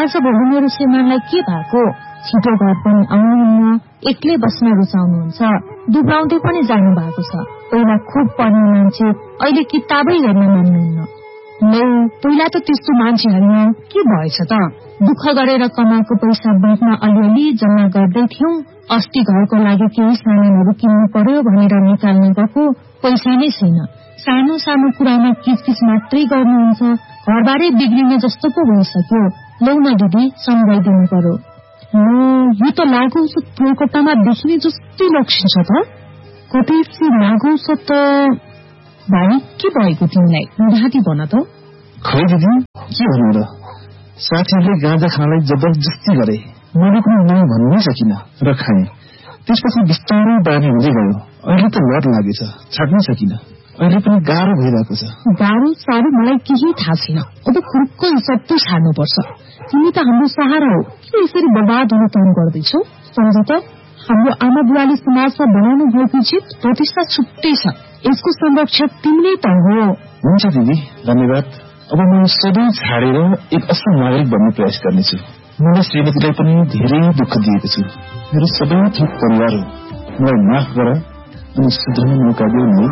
आज भोलि मेरो श्रीमानलाई के भएको? छिटो घर पनि आउनुहुन्न, एक्लै बस्न रुचाउनुहुन्छ, दुब्राउँदै पनि जानु भएको छ। पहिला खुब पढ्ने मान्छे, अहिले किताबै हेर्न मान्नुहुन्न। पहिला त त्यस्तो मान्छे होइन, के भएछ त? दुःख गरेर कमाएको पैसा बैंकमा अलिअलि जम्मा गर्दै थियौं। अस्ति घरको लागि केही सामानहरू किन्नु पर्यो भनेर निकाल्न गएको, पैसा नै छैन। सानो सानो कुरामा किचकिच मात्रै गर्नुहुन्छ, घरबारै बिग्रिने जस्तो पो भइसक्यो। लौ न दिदी, सम्झाइदिनु पर्यो। यो त लागु औषध प्रयोगकर्तामा देखिने जस्तै लक्षण छ त। कतै लागु औषध त भाइ के भएको तिमीलाई? ढाँटी भन त। खै दिदी, के भन्नु र? साथीहरूले गाँजा खानलाई जबरजस्ती गरे, मैले पनि नै भन्नै सकिन र खाएँ। त्यसपछि बिस्तारै बानी हुँदै गयो। अहिले त लत लागेछ, छाड्नै सकिन। अहिले पनि गाह्रो भइरहेको छ। गाह्रो साह्रो मलाई केही थाहा छैन। अब खुर्को हिसाब त छाड्नुपर्छ। तिमी त हाम्रो सहारा हो, के यसरी बर्बाद हुन काम गर्दैछौ? सम्झ त, हाम्रो आमा बुवाले समाजमा बनाउनु भएको जित प्रतिष्ठा छुट्टै छ। यसको संरक्षक तिमीले त हो। हुन्छ दिदी, धन्यवाद। अब म सबै छाडेर एक असल नागरिक बन्ने प्रयास गर्नेछु। मैले श्रीमतीलाई पनि धेरै दुःख दिएको छु। मेरो सबै थोक परिवार हो, मलाई माफ गर अनि सुध्रने मौका दियो नि।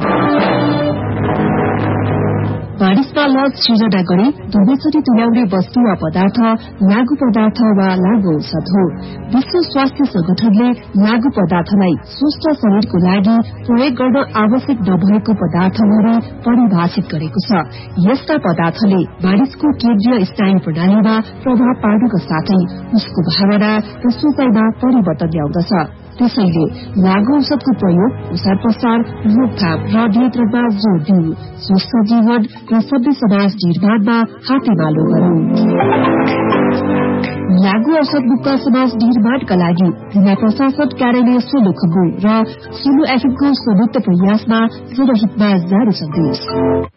बारिशमा लज सृजना गरी दुवैचोटि तुल्याउने वस्तु वा पदार्थ लागू पदार्थ वा लागू औषध हो। विश्व स्वास्थ्य संगठनले लागू पदार्थलाई स्वस्थ शरीरको लागि प्रयोग गर्न आवश्यक नभएको पदार्थ गरी परिभाषित गरेको छ। यस्ता पदार्थले मानिसको केन्द्रीय स्नायु प्रणालीमा प्रभाव पार्नुका साथै उसको भावना र सोचाइमा परिवर्तन ल्याउँदछ। त्यसैले लागू औषधको प्रयोग, प्रसार प्रसार, रोकथाम र नियन्त्रणमा जोड़ दिऊ। स्वस्थ जीवन र सभ्य समाज निर्माणमा हातेमालो गरौं। लागू औषध मुक्त समाज निर्माणका लागि जिल्ला प्रशासन कार्यालय सोलुखुम्बु र सोलु एफएमको संयुक्त प्रयासमा जनहितमा जारी सन्देश।